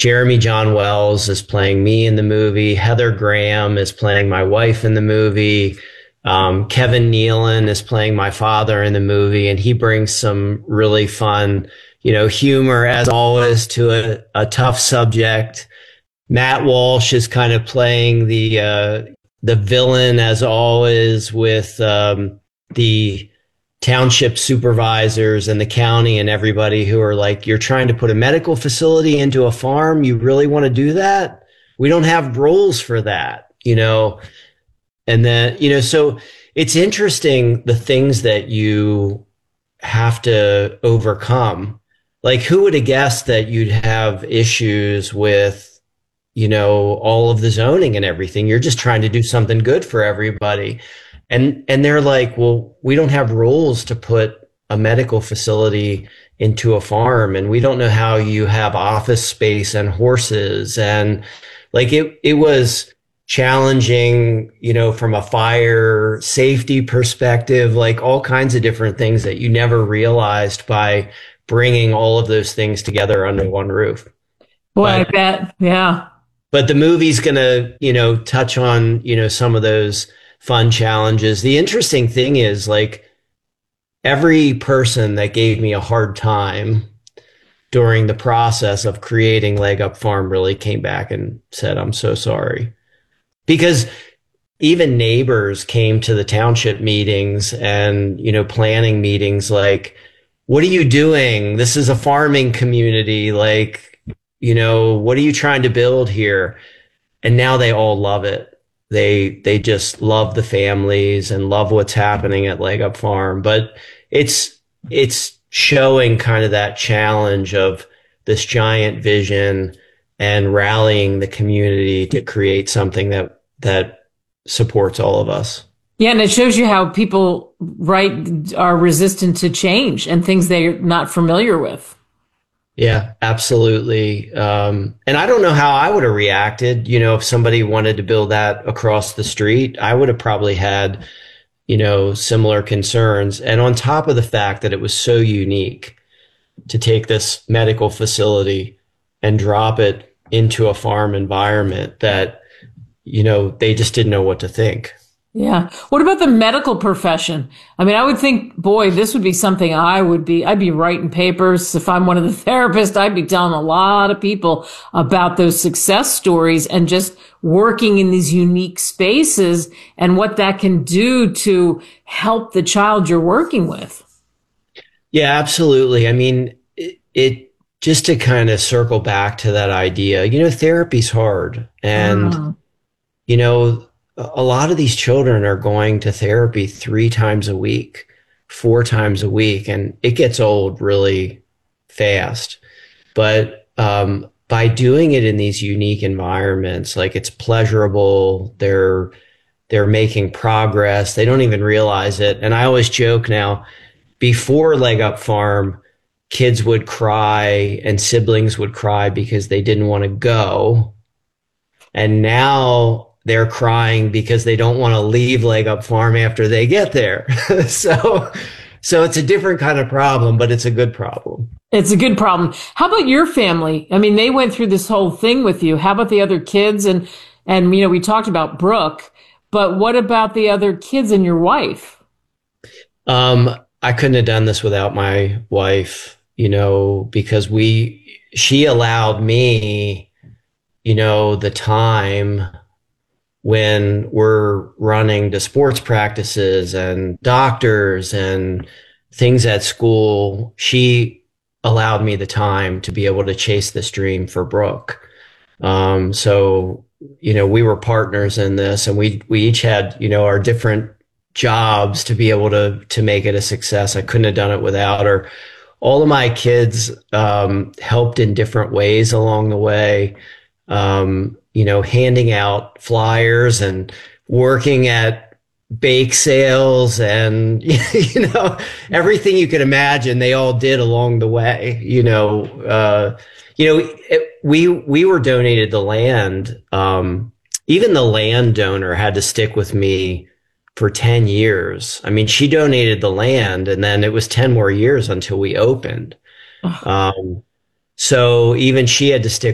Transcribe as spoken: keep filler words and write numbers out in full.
Jeremy John Wells is playing me in the movie. Heather Graham is playing my wife in the movie. Um, Kevin Nealon is playing my father in the movie, and he brings some really fun, you know, humor as always to a, a tough subject. Matt Walsh is kind of playing the uh, the villain as always with um, the township supervisors and the county and everybody who are like, you're trying to put a medical facility into a farm. You really want to do that? We don't have rules for that, you know? And then, you know, so it's interesting the things that you have to overcome. Like, who would have guessed that you'd have issues with, you know, all of the zoning and everything? You're just trying to do something good for everybody. And, and they're like, well, we don't have rules to put a medical facility into a farm. And we don't know how you have office space and horses. And like, it, it was challenging, you know, from a fire safety perspective, like all kinds of different things that you never realized by bringing all of those things together under one roof. Boy, but, I bet. Yeah. But the movie's going to, you know, touch on, you know, some of those fun challenges. The interesting thing is, like, every person that gave me a hard time during the process of creating Leg Up Farm really came back and said, I'm so sorry. Because even neighbors came to the township meetings and, you know, planning meetings like, what are you doing? This is a farming community. Like, you know, what are you trying to build here? And now they all love it. They, they just love the families and love what's happening at Leg Up Farm. But it's, it's showing kind of that challenge of this giant vision and rallying the community to create something that, that supports all of us. Yeah. And it shows you how people, right, are resistant to change and things they're not familiar with. Yeah, absolutely. Um, and I don't know how I would have reacted, you know, if somebody wanted to build that across the street. I would have probably had, you know, similar concerns. And on top of the fact that it was so unique to take this medical facility and drop it into a farm environment that, you know, they just didn't know what to think. Yeah. What about the medical profession? I mean, I would think, boy, this would be something I would be, I'd be writing papers. If I'm one of the therapists, I'd be telling a lot of people about those success stories and just working in these unique spaces and what that can do to help the child you're working with. Yeah, absolutely. I mean, it, it just to kind of circle back to that idea, you know, therapy's hard. And, oh. you know, a lot of these children are going to therapy three times a week, four times a week, and it gets old really fast. But um, by doing it in these unique environments, like, it's pleasurable, they're they're making progress. They don't even realize it. And I always joke now, before Leg Up Farm, kids would cry and siblings would cry because they didn't want to go. And now they're crying because they don't want to leave Leg Up Farm after they get there. so, so it's a different kind of problem, but it's a good problem. It's a good problem. How about your family? I mean, they went through this whole thing with you. How about the other kids? And, and, you know, we talked about Brooke, but what about the other kids and your wife? Um, I couldn't have done this without my wife, you know, because we, she allowed me, you know, the time when we're running to sports practices and doctors and things at school. She allowed me the time to be able to chase this dream for Brooke. Um, so, you know, we were partners in this, and we, we each had, you know, our different jobs to be able to, to make it a success. I couldn't have done it without her. All of my kids, um, helped in different ways along the way. Um, you know, handing out flyers and working at bake sales and, you know, everything you could imagine, they all did along the way, you know, uh, you know, it, we, we were donated the land. Um, even the landowner had to stick with me for ten years. I mean, she donated the land and then it was ten more years until we opened. Um, So even she had to stick